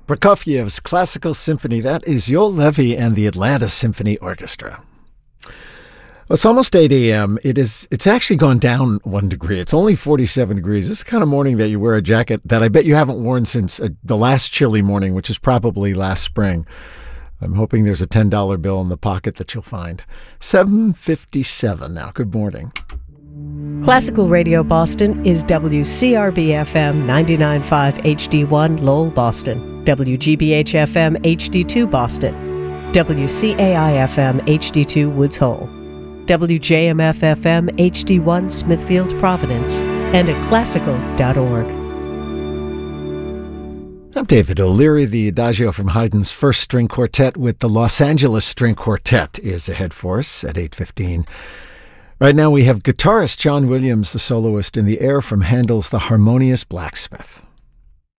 Prokofiev's Classical Symphony. That is Yoel Levy and the Atlanta Symphony Orchestra. Well, it's almost 8 a.m. It's actually gone down 1 degree. It's only 47 degrees. This is the kind of morning that you wear a jacket that I bet you haven't worn since the last chilly morning, which is probably last spring. I'm hoping there's a $10 bill in the pocket that you'll find. 7:57 now. Good morning. Classical Radio Boston is WCRB-FM 99.5 HD1 Lowell, Boston, WGBH-FM HD2 Boston, WCAI-FM HD2 Woods Hole, WJMF-FM HD1 Smithfield, Providence, and at classical.org. I'm David O'Leary. The Adagio from Haydn's First String Quartet with the Los Angeles String Quartet is ahead for us at 8:15. Right now we have guitarist John Williams, the soloist, in the air from Handel's The Harmonious Blacksmith.